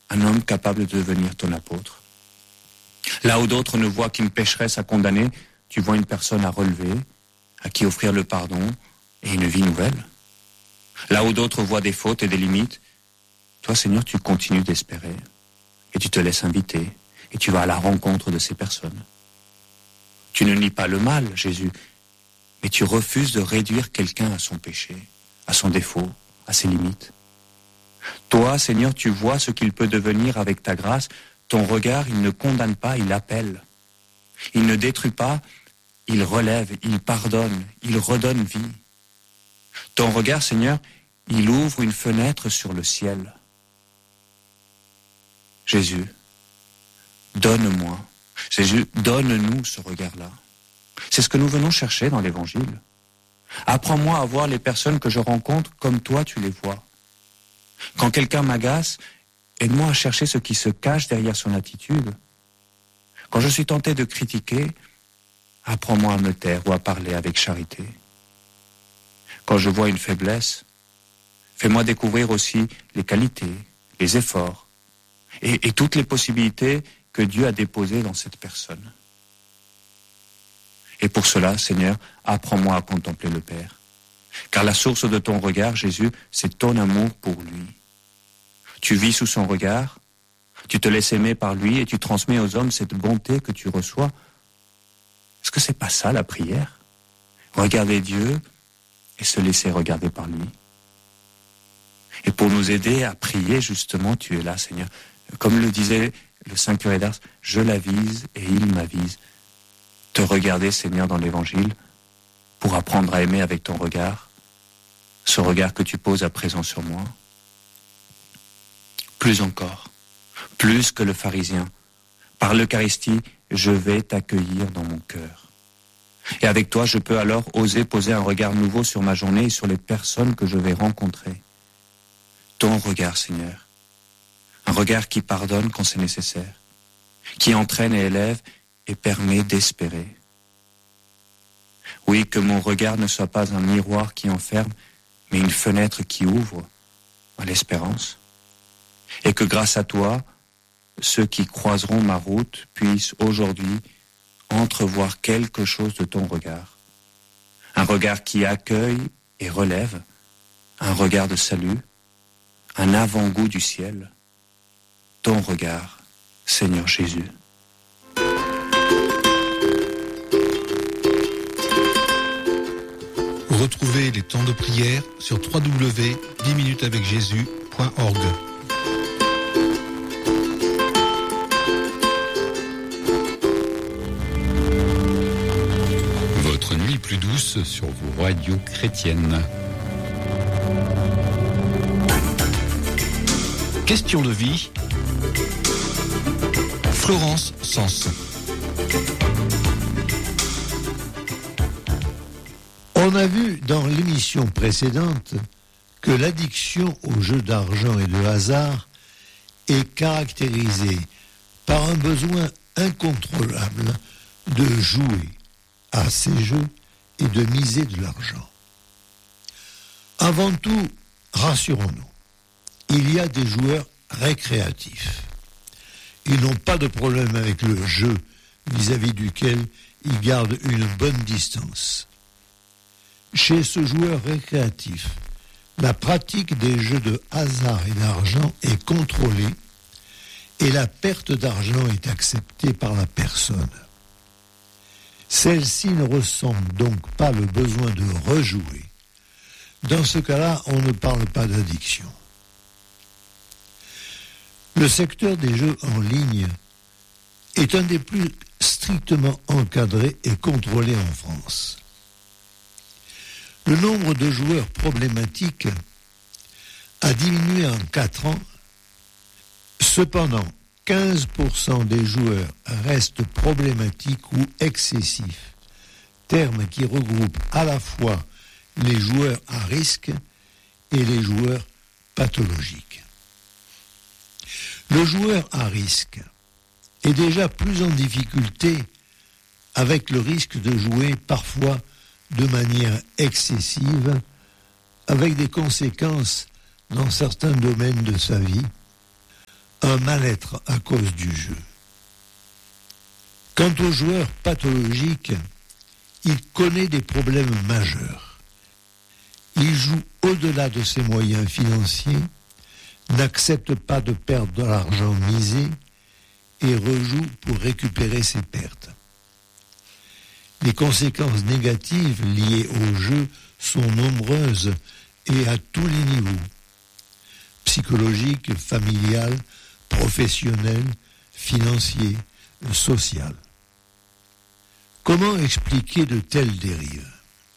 un homme capable de devenir ton apôtre. Là où d'autres ne voient qu'une pécheresse à condamner, tu vois une personne à relever, à qui offrir le pardon et une vie nouvelle. Là où d'autres voient des fautes et des limites, toi, Seigneur, tu continues d'espérer et tu te laisses inviter et tu vas à la rencontre de ces personnes. Tu ne nies pas le mal, Jésus, mais tu refuses de réduire quelqu'un à son péché, à son défaut, à ses limites. Toi, Seigneur, tu vois ce qu'il peut devenir avec ta grâce. Ton regard, il ne condamne pas, il appelle. Il ne détruit pas, il relève, il pardonne, il redonne vie. Ton regard, Seigneur, il ouvre une fenêtre sur le ciel. Jésus, donne-moi. Jésus, donne-nous ce regard-là. C'est ce que nous venons chercher dans l'Évangile. Apprends-moi à voir les personnes que je rencontre comme toi tu les vois. Quand quelqu'un m'agace, aide-moi à chercher ce qui se cache derrière son attitude. Quand je suis tenté de critiquer, apprends-moi à me taire ou à parler avec charité. Quand je vois une faiblesse, fais-moi découvrir aussi les qualités, les efforts et toutes les possibilités que Dieu a déposées dans cette personne. Et pour cela, Seigneur, apprends-moi à contempler le Père. Car la source de ton regard, Jésus, c'est ton amour pour lui. Tu vis sous son regard, tu te laisses aimer par lui et tu transmets aux hommes cette bonté que tu reçois. Est-ce que c'est pas ça la prière? Regarder Dieu et se laisser regarder par lui. Et pour nous aider à prier, justement, tu es là, Seigneur. Comme le disait le Saint curé d'Ars, je l'avise et il m'avise. Te regarder, Seigneur, dans l'Évangile, pour apprendre à aimer avec ton regard, ce regard que tu poses à présent sur moi. Plus encore, plus que le pharisien, par l'Eucharistie, je vais t'accueillir dans mon cœur. Et avec toi, je peux alors oser poser un regard nouveau sur ma journée et sur les personnes que je vais rencontrer. Ton regard, Seigneur, un regard qui pardonne quand c'est nécessaire, qui entraîne et élève et permet d'espérer. Oui, que mon regard ne soit pas un miroir qui enferme, mais une fenêtre qui ouvre à l'espérance. Et que grâce à toi, ceux qui croiseront ma route puissent aujourd'hui entrevoir quelque chose de ton regard. Un regard qui accueille et relève, un regard de salut, un avant-goût du ciel. Ton regard, Seigneur Jésus. Retrouvez les temps de prière sur www.10minutesavecjésus.org. Votre nuit plus douce sur vos radios chrétiennes. Question de vie. Florence Sens. On a vu dans l'émission précédente que l'addiction aux jeux d'argent et de hasard est caractérisée par un besoin incontrôlable de jouer à ces jeux et de miser de l'argent. Avant tout, rassurons-nous, il y a des joueurs récréatifs. Ils n'ont pas de problème avec le jeu vis-à-vis duquel ils gardent une bonne distance. Chez ce joueur récréatif, la pratique des jeux de hasard et d'argent est contrôlée et la perte d'argent est acceptée par la personne. Celle-ci ne ressent donc pas le besoin de rejouer. Dans ce cas-là, on ne parle pas d'addiction. Le secteur des jeux en ligne est un des plus strictement encadrés et contrôlés en France. Le nombre de joueurs problématiques a diminué en 4 ans. Cependant, 15% des joueurs restent problématiques ou excessifs, terme qui regroupe à la fois les joueurs à risque et les joueurs pathologiques. Le joueur à risque est déjà plus en difficulté avec le risque de jouer parfois de manière excessive, avec des conséquences dans certains domaines de sa vie, un mal-être à cause du jeu. Quant au joueur pathologique, il connaît des problèmes majeurs. Il joue au-delà de ses moyens financiers, n'accepte pas de perdre de l'argent misé et rejoue pour récupérer ses pertes. Les conséquences négatives liées au jeu sont nombreuses et à tous les niveaux, psychologiques, familiales, professionnelles, financiers, sociales. Comment expliquer de telles dérives ?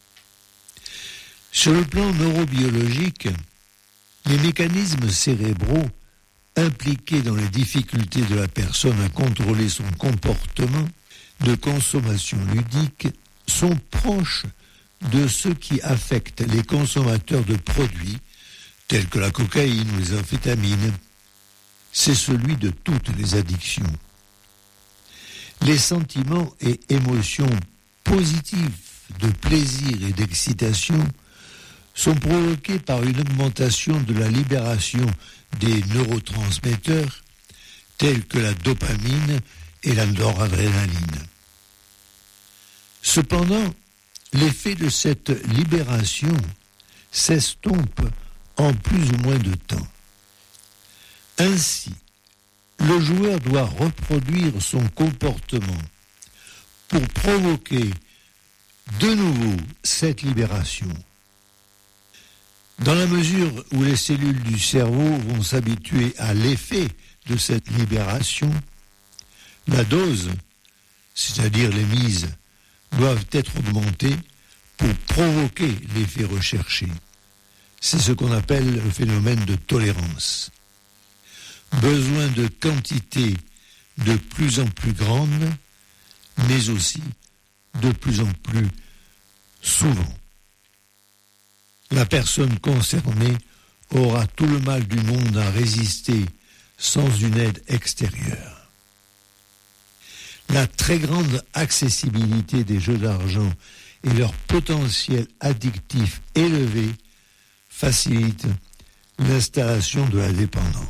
Sur le plan neurobiologique, les mécanismes cérébraux impliqués dans les difficultés de la personne à contrôler son comportement de consommation ludique sont proches de ceux qui affectent les consommateurs de produits tels que la cocaïne ou les amphétamines. C'est celui de toutes les addictions. Les sentiments et émotions positifs de plaisir et d'excitation sont provoqués par une augmentation de la libération des neurotransmetteurs tels que la dopamine et la noradrénaline. Cependant, l'effet de cette libération s'estompe en plus ou moins de temps. Ainsi, le joueur doit reproduire son comportement pour provoquer de nouveau cette libération. Dans la mesure où les cellules du cerveau vont s'habituer à l'effet de cette libération, la dose, c'est-à-dire les mises, doivent être augmentées pour provoquer l'effet recherché. C'est ce qu'on appelle le phénomène de tolérance. Besoin de quantités de plus en plus grandes, mais aussi de plus en plus souvent. La personne concernée aura tout le mal du monde à résister sans une aide extérieure. La très grande accessibilité des jeux d'argent et leur potentiel addictif élevé facilitent l'installation de la dépendance.